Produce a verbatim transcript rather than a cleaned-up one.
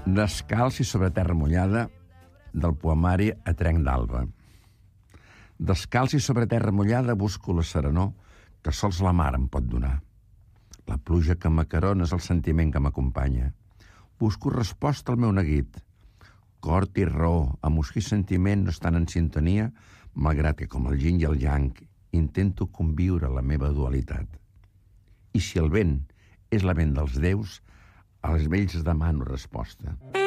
Descalç i sobre terra mullada, del poemari A trenc d'alba. Descalç i sobre terra mullada busco la serenor que sols la mar em pot donar. La pluja que m'acarona és el sentiment que m'acompanya. Busco resposta al meu neguit. Cor i raó, emoció i sentiment no estan en sintonia, malgrat que, com el yin i el yang, intento conviure la meva dualitat. I si el vent és la vent dels déus, als vells demano resposta.